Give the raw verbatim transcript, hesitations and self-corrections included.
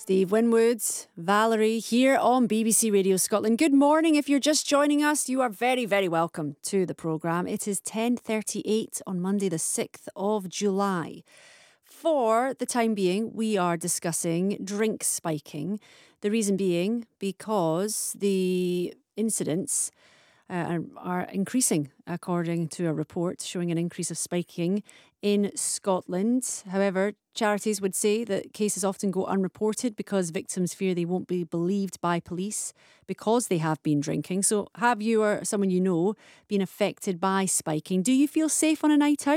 Steve Winwood, Valerie here on B B C Radio Scotland. Good morning. If you're just joining us, you are very, very welcome to the programme. It is ten thirty-eight on Monday the sixth of July. For the time being, we are discussing drink spiking. The reason being because the incidents uh, are increasing, according to a report showing an increase of spiking in Scotland. However, charities would say that cases often go unreported because victims fear they won't be believed by police because they have been drinking. So have you or someone you know been affected by spiking? Do you feel safe on a night out?